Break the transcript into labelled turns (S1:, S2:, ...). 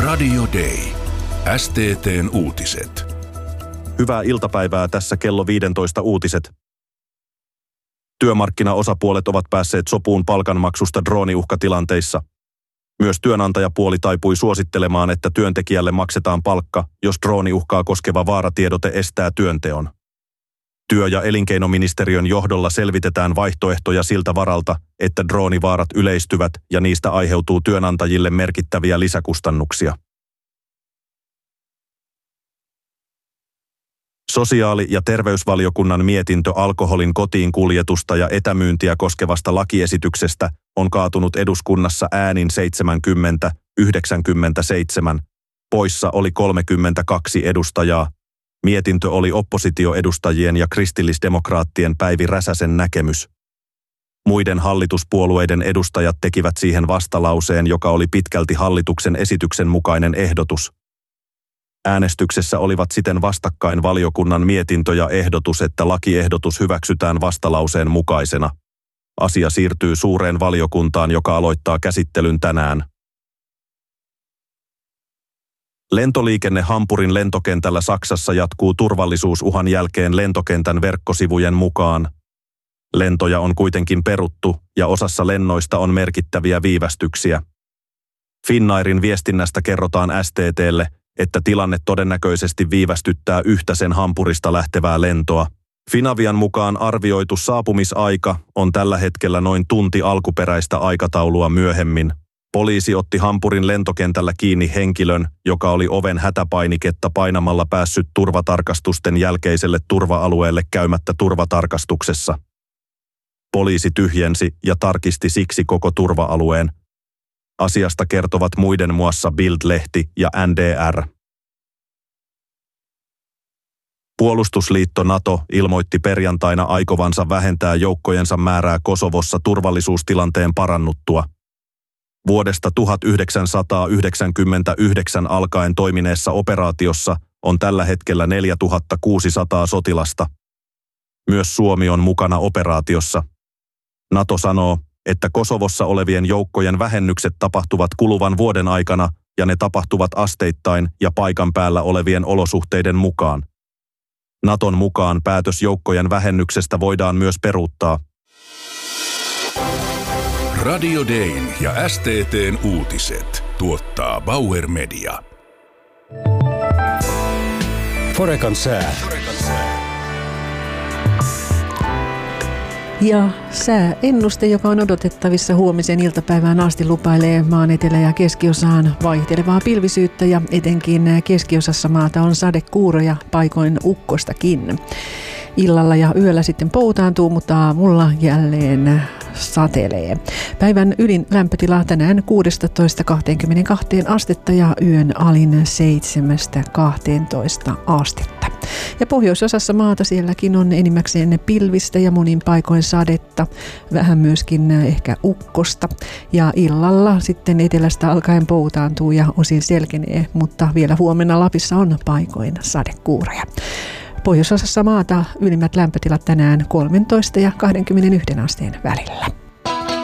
S1: Radio Day. STT:n uutiset.
S2: Hyvää iltapäivää, tässä kello 15 uutiset. Työmarkkinaosapuolet ovat päässeet sopuun palkanmaksusta drooniuhkatilanteissa. Myös työnantajapuoli taipui suosittelemaan, että työntekijälle maksetaan palkka, jos drooniuhkaa koskeva vaaratiedote estää työnteon. Työ- ja elinkeinoministeriön johdolla selvitetään vaihtoehtoja siltä varalta, että droonivaarat yleistyvät ja niistä aiheutuu työnantajille merkittäviä lisäkustannuksia. Sosiaali- ja terveysvaliokunnan mietintö alkoholin kotiin kuljetusta ja etämyyntiä koskevasta lakiesityksestä on kaatunut eduskunnassa äänin 70-97. Poissa oli 32 edustajaa. Mietintö oli oppositioedustajien ja kristillisdemokraattien Päivi Räsäsen näkemys. Muiden hallituspuolueiden edustajat tekivät siihen vastalauseen, joka oli pitkälti hallituksen esityksen mukainen ehdotus. Äänestyksessä olivat siten vastakkain valiokunnan mietintö ja ehdotus, että lakiehdotus hyväksytään vastalauseen mukaisena. Asia siirtyy suureen valiokuntaan, joka aloittaa käsittelyn tänään. Lentoliikenne Hampurin lentokentällä Saksassa jatkuu turvallisuusuhan jälkeen lentokentän verkkosivujen mukaan. Lentoja on kuitenkin peruttu ja osassa lennoista on merkittäviä viivästyksiä. Finnairin viestinnästä kerrotaan STT:lle, että tilanne todennäköisesti viivästyttää yhtä sen Hampurista lähtevää lentoa. Finavian mukaan arvioitu saapumisaika on tällä hetkellä noin tunti alkuperäistä aikataulua myöhemmin. Poliisi otti Hampurin lentokentällä kiinni henkilön, joka oli oven hätäpainiketta painamalla päässyt turvatarkastusten jälkeiselle turva-alueelle käymättä turvatarkastuksessa. Poliisi tyhjensi ja tarkisti siksi koko turva-alueen. Asiasta kertovat muiden muassa Bild-lehti ja NDR. Puolustusliitto NATO ilmoitti perjantaina aikovansa vähentää joukkojensa määrää Kosovossa turvallisuustilanteen parannuttua. Vuodesta 1999 alkaen toimineessa operaatiossa on tällä hetkellä 4600 sotilasta. Myös Suomi on mukana operaatiossa. NATO sanoo, että Kosovossa olevien joukkojen vähennykset tapahtuvat kuluvan vuoden aikana ja ne tapahtuvat asteittain ja paikan päällä olevien olosuhteiden mukaan. Naton mukaan päätös joukkojen vähennyksestä voidaan myös peruuttaa.
S1: Radio Dayn ja STT:n uutiset tuottaa Bauer Media.
S3: Forecan sää.
S4: Ja sääennuste, joka on odotettavissa huomisen iltapäivään asti, lupailee maan etelä- ja keskiosaan vaihtelevaa pilvisyyttä ja etenkin keskiosassa maata on sadekuuroja, paikoin ukkostakin. Illalla ja yöllä sitten poutaantuu, mutta aamulla jälleen satelee. Päivän ylin lämpötila tänään 16-22 astetta ja yön alin 7-12 astetta. Ja pohjoisosassa maata sielläkin on enimmäkseen pilvistä ja monin paikoin sadetta, vähän myöskin ehkä ukkosta. Ja illalla sitten etelästä alkaen poutaantuu ja osin selkenee, mutta vielä huomenna Lapissa on paikoin sadekuuroja. Pohjoisosassa maata ylimmät lämpötilat tänään 13 ja 21 asteen välillä.